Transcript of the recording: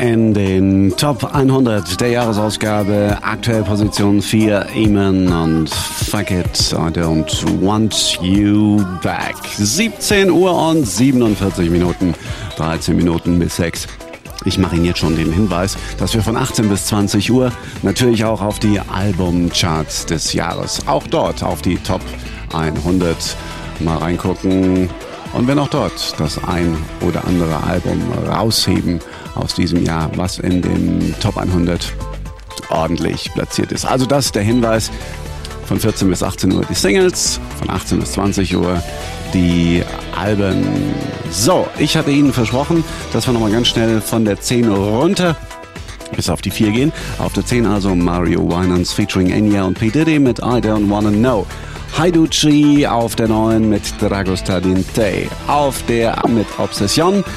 in den Top 100 der Jahresausgabe. Aktuell Position 4, Eamon und Fuck It, I Don't Want You Back. 17 Uhr und 47 Minuten, 13 Minuten bis 6. Ich mache Ihnen jetzt schon den Hinweis, dass wir von 18 bis 20 Uhr natürlich auch auf die Albumcharts des Jahres, auch dort auf die Top 100 mal reingucken. Und wenn auch dort das ein oder andere Album rausheben aus diesem Jahr, was in den Top 100 ordentlich platziert ist. Also das ist der Hinweis. Von 14 bis 18 Uhr die Singles, von 18 bis 20 Uhr die Alben. So, ich hatte Ihnen versprochen, dass wir nochmal ganz schnell von der 10 runter bis auf die 4 gehen. Auf der 10 also Mario Winans featuring Enya und P. Diddy mit I Don't Wanna Know. Haiduchi auf der 9 mit Dragosta Dinte. Auf der mit Obsession